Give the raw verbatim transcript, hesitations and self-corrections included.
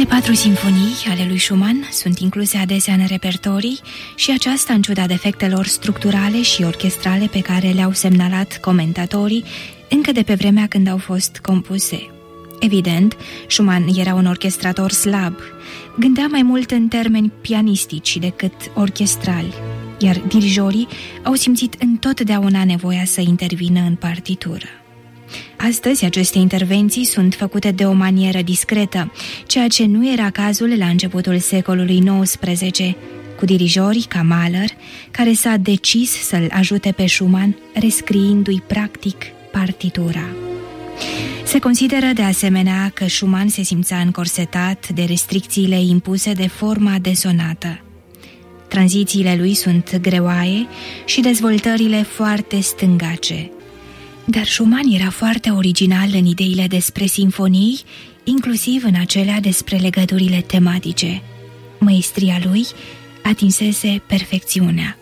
patru simfonii ale lui Schumann sunt incluse adesea în repertorii și aceasta în ciuda defectelor structurale și orchestrale pe care le-au semnalat comentatorii încă de pe vremea când au fost compuse. Evident, Schumann era un orchestrator slab, gândea mai mult în termeni pianistici decât orchestrali, iar dirijorii au simțit întotdeauna nevoia să intervină în partitură. Astăzi, aceste intervenții sunt făcute de o manieră discretă, ceea ce nu era cazul la începutul secolului nouăsprezece, cu dirijori ca Mahler, care s-a decis să-l ajute pe Schumann, rescriindu-i practic partitura. Se consideră de asemenea că Schumann se simțea încorsetat de restricțiile impuse de forma de sonată. Tranzițiile lui sunt greoaie și dezvoltările foarte stângace. Dar Schumann era foarte original în ideile despre simfonii, inclusiv în acelea despre legăturile tematice. Măestria lui atinsese perfecțiunea.